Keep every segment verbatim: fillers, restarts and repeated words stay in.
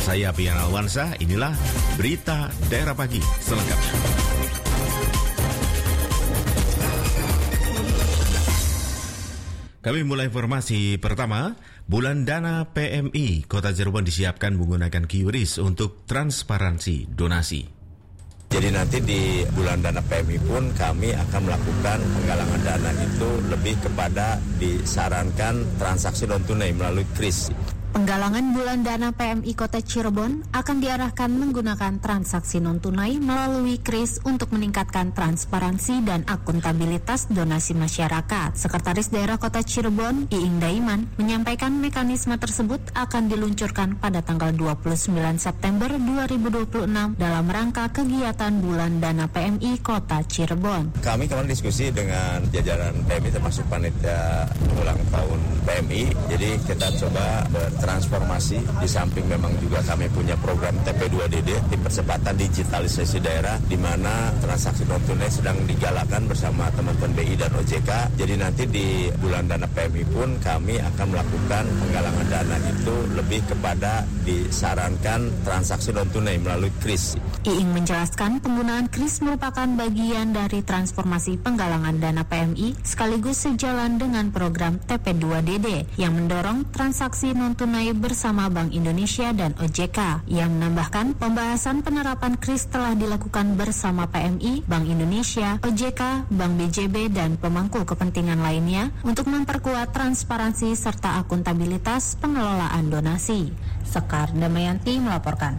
saya Pian Alwansyah, inilah Berita Daerah Pagi selengkapnya. Kami mulai informasi pertama. Bulan dana P M I Kota Cirebon disiapkan menggunakan Q R I S untuk transparansi donasi. Jadi nanti di bulan dana P M I pun kami akan melakukan penggalangan dana itu lebih kepada disarankan transaksi non-tunai melalui K R I S. Penggalangan bulan dana P M I Kota Cirebon akan diarahkan menggunakan transaksi non-tunai melalui K R I S untuk meningkatkan transparansi dan akuntabilitas donasi masyarakat. Sekretaris Daerah Kota Cirebon, Iing Daiman, menyampaikan mekanisme tersebut akan diluncurkan pada tanggal dua puluh sembilan September dua ribu dua puluh enam dalam rangka kegiatan bulan dana P M I Kota Cirebon. Kami kemarin diskusi dengan jajaran P M I termasuk panitia ulang tahun P M I, jadi kita coba bertransformasi. Di samping memang juga kami punya program T P dua D D, tim percepatan digitalisasi daerah, di mana transaksi non tunai sedang digalakkan bersama teman-teman B I dan O J K. Jadi nanti di bulan dana P M I pun kami akan melakukan penggalangan dana itu lebih kepada disarankan transaksi non tunai melalui K R I S. Iing menjelaskan penggunaan K R I S merupakan bagian dari transformasi penggalangan dana P M I sekaligus sejalan dengan program T P dua D D yang mendorong transaksi non tunai bersama Bank Indonesia dan O J K. Yang menambahkan pembahasan penerapan K R I S telah dilakukan bersama P M I, Bank Indonesia, O J K, Bank B J B, dan pemangku kepentingan lainnya untuk memperkuat transparansi serta akuntabilitas pengelolaan donasi. Sekar Damayanti melaporkan.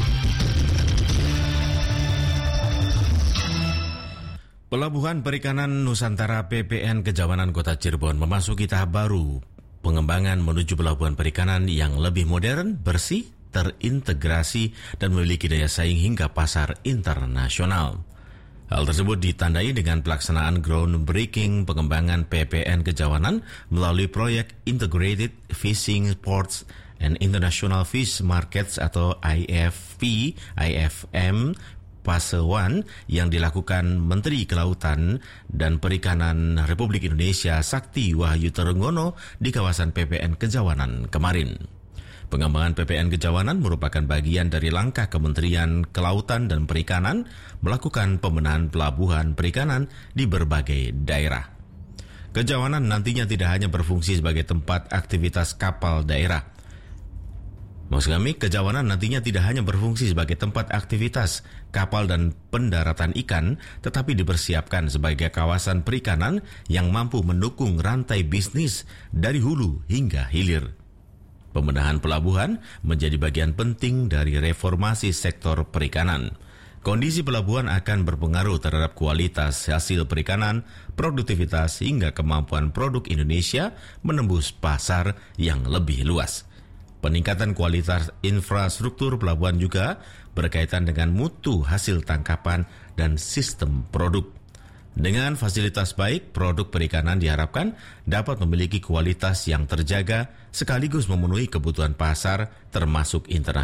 Pelabuhan Perikanan Nusantara P P N Kejawanan Kota Cirebon memasuki tahap baru pengembangan menuju pelabuhan perikanan yang lebih modern, bersih, terintegrasi, dan memiliki daya saing hingga pasar internasional. Hal tersebut ditandai dengan pelaksanaan groundbreaking pengembangan P P N Kejawanan melalui proyek Integrated Fishing Ports and International Fish Markets atau I F P, I F M, Pasewan yang dilakukan Menteri Kelautan dan Perikanan Republik Indonesia Sakti Wahyu Trenggono di kawasan P P N Kejawanan kemarin. Pengembangan P P N Kejawanan merupakan bagian dari langkah Kementerian Kelautan dan Perikanan melakukan pembenahan pelabuhan perikanan di berbagai daerah. Kejawanan nantinya tidak hanya berfungsi sebagai tempat aktivitas kapal daerah. Maksud kami, Kejawanan nantinya tidak hanya berfungsi sebagai tempat aktivitas kapal dan pendaratan ikan, tetapi dipersiapkan sebagai kawasan perikanan yang mampu mendukung rantai bisnis dari hulu hingga hilir. Pembenahan pelabuhan menjadi bagian penting dari reformasi sektor perikanan. Kondisi pelabuhan akan berpengaruh terhadap kualitas hasil perikanan, produktivitas, hingga kemampuan produk Indonesia menembus pasar yang lebih luas. Peningkatan kualitas infrastruktur pelabuhan juga berkaitan dengan mutu hasil tangkapan dan sistem produk. Dengan fasilitas baik, produk perikanan diharapkan dapat memiliki kualitas yang terjaga sekaligus memenuhi kebutuhan pasar termasuk internasional.